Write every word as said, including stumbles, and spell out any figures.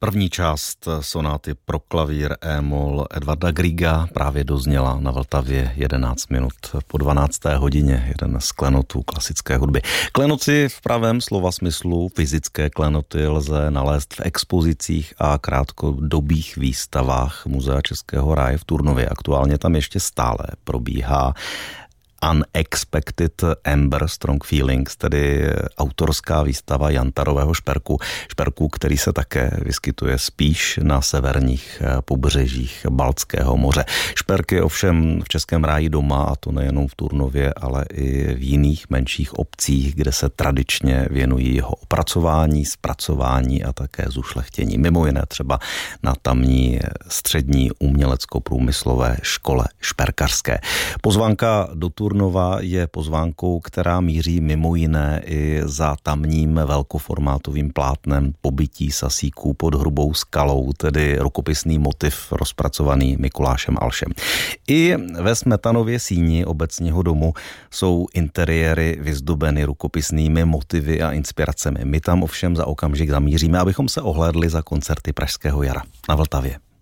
První část sonáty pro klavír e-moll Edvarda Griega právě dozněla na Vltavě jedenáct minut po dvanácté hodině, jeden z klenotů klasické hudby. Klenoty v pravém slova smyslu, fyzické klenoty lze nalézt v expozicích a krátkodobých výstavách Muzea Českého ráje v Turnově. Aktuálně tam ještě stále probíhá Unexpected Amber Strong Feelings, tedy autorská výstava Jantarového šperku. Šperku, který se také vyskytuje spíš na severních pobřežích Baltského moře. Šperk je ovšem v Českém ráji doma, a to nejenom v Turnově, ale i v jiných menších obcích, kde se tradičně věnují jeho opracování, zpracování a také zušlechtění. Mimo jiné třeba na tamní střední umělecko-průmyslové škole šperkařské. Pozvánka do Turnova je pozvánkou, která míří mimo jiné i za tamním velkoformátovým plátnem Pobytí sasíků pod hrubou skalou, tedy rukopisný motiv rozpracovaný Mikulášem Alšem. I ve Smetanově síni obecního domu jsou interiéry vyzdobeny rukopisnými motivy a inspiracemi. My tam ovšem za okamžik zamíříme, abychom se ohlédli za koncerty Pražského jara na Vltavě.